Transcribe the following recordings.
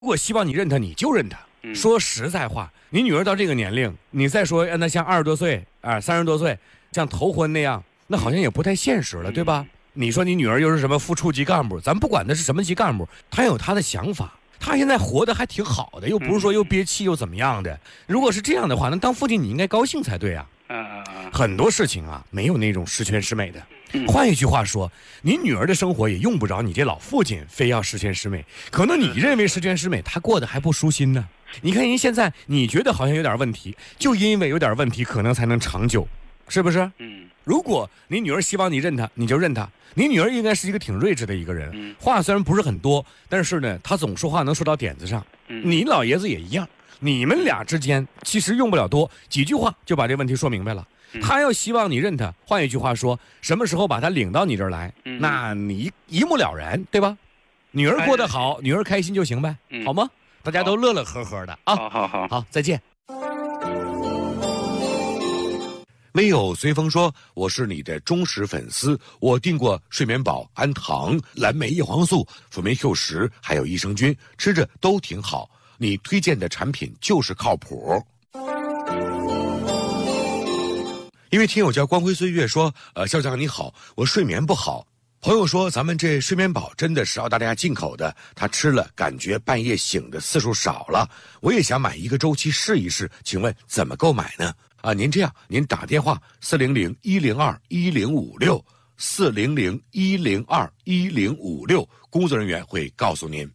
如果希望你认他，你就认他。说实在话，你女儿到这个年龄，你再说让她像20多岁30多岁，像头婚那样，那好像也不太现实了，对吧？你说你女儿又是什么副处级干部，咱不管她是什么级干部，她有她的想法，她现在活得还挺好的，又不是说又憋气又怎么样的。如果是这样的话，那当父亲你应该高兴才对啊。很多事情啊，没有那种十全十美的。换一句话说，你女儿的生活也用不着你这老父亲非要十全十美，可能你认为十全十美，她过得还不舒心呢。你看人现在你觉得好像有点问题，就因为有点问题可能才能长久，是不是？如果你女儿希望你认她，你就认她。你女儿应该是一个挺睿智的一个人，话虽然不是很多，但是呢她总说话能说到点子上。你老爷子也一样，你们俩之间其实用不了多几句话就把这问题说明白了。他要希望你认他，换一句话说，什么时候把他领到你这儿来，那你一目了然，对吧？女儿过得好，女儿开心就行呗，好吗？大家都乐乐呵呵的啊！好，再见。微友随风说：“我是你的忠实粉丝，我订过睡眠宝、安糖、蓝莓叶黄素、辅酶 Q10，还有益生菌，吃着都挺好。你推荐的产品就是靠谱。”一位听友叫光辉岁月说：“校长你好，我睡眠不好。朋友说咱们这睡眠宝真的是澳大利亚进口的，他吃了感觉半夜醒的次数少了。我也想买一个周期试一试，请问怎么购买呢？您这样，您打电话400-102-1056，400-102-1056，工作人员会告诉您。”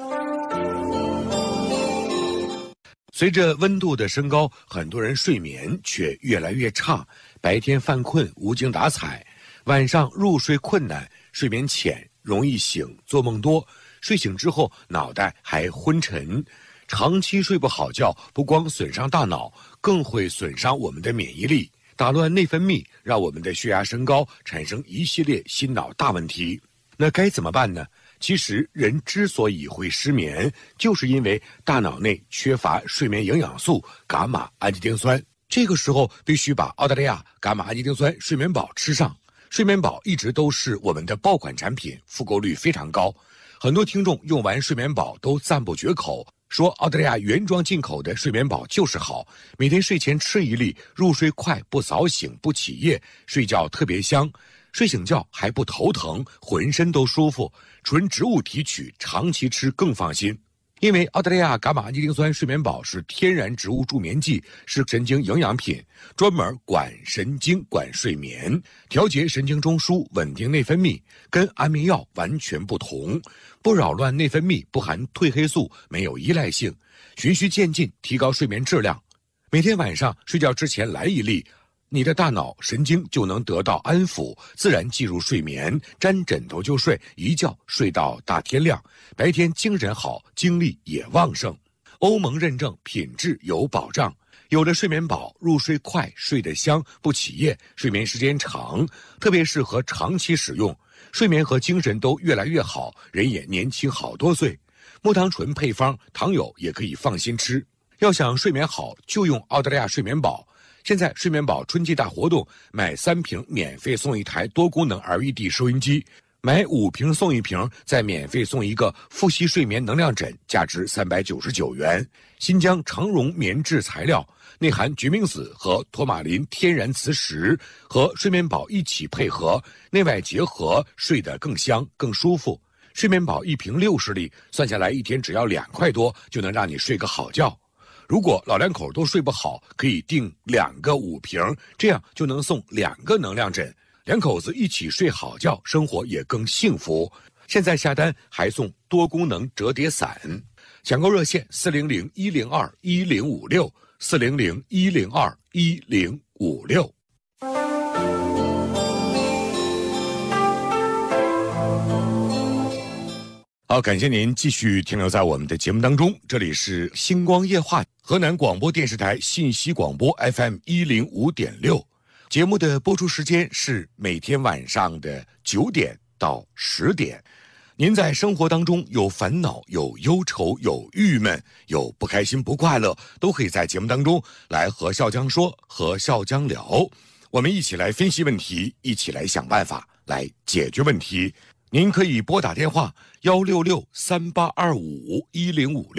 随着温度的升高，很多人睡眠却越来越差，白天犯困无精打采，晚上入睡困难，睡眠浅，容易醒，做梦多，睡醒之后脑袋还昏沉。长期睡不好觉，不光损伤大脑，更会损伤我们的免疫力，打乱内分泌，让我们的血压升高，产生一系列心脑大问题。那该怎么办呢？其实人之所以会失眠，就是因为大脑内缺乏睡眠营养素伽马氨基丁酸。这个时候必须把澳大利亚伽马氨基丁酸睡眠宝吃上。睡眠宝一直都是我们的爆款产品，复购率非常高。很多听众用完睡眠宝都赞不绝口，说澳大利亚原装进口的睡眠宝就是好，每天睡前吃一粒，入睡快，不早醒，不起夜，睡觉特别香，睡醒觉还不头疼，浑身都舒服，纯植物提取，长期吃更放心。因为澳大利亚伽马氨基丁酸睡眠宝是天然植物助眠剂，是神经营养品，专门管神经管睡眠，调节神经中枢，稳定内分泌，跟安眠药完全不同，不扰乱内分泌，不含褪黑素，没有依赖性，循序渐进提高睡眠质量。每天晚上睡觉之前来一粒，你的大脑神经就能得到安抚，自然进入睡眠，沾枕头就睡，一觉睡到大天亮，白天精神好，精力也旺盛。欧盟认证，品质有保障。有了睡眠宝，入睡快，睡得香，不起夜，睡眠时间长，特别适合长期使用，睡眠和精神都越来越好，人也年轻好多岁。木糖醇配方，糖友也可以放心吃。要想睡眠好，就用澳大利亚睡眠宝。现在睡眠宝春季大活动，买3瓶免费送一台多功能 LED 收音机，买5瓶送1瓶，再免费送一个复息睡眠能量枕，价值399元。新疆长绒棉质材料，内含决明子和托马林天然磁石，和睡眠宝一起配合，内外结合，睡得更香更舒服。睡眠宝1瓶60粒，算下来一天只要2块多，就能让你睡个好觉。如果老两口都睡不好，可以订2个5瓶，这样就能送2个能量枕，两口子一起睡好觉，生活也更幸福。现在下单还送多功能折叠伞，抢购热线400-102-1056，400-102-1056。好，感谢您继续停留在我们的节目当中，这里是星光夜话，河南广播电视台信息广播 FM105.6，节目的播出时间是每天晚上的9点到10点。您在生活当中有烦恼，有忧愁，有郁闷，有不开心不快乐，都可以在节目当中来和笑江说，和笑江聊，我们一起来分析问题，一起来想办法来解决问题。 您可以拨打电话166-3825-1056。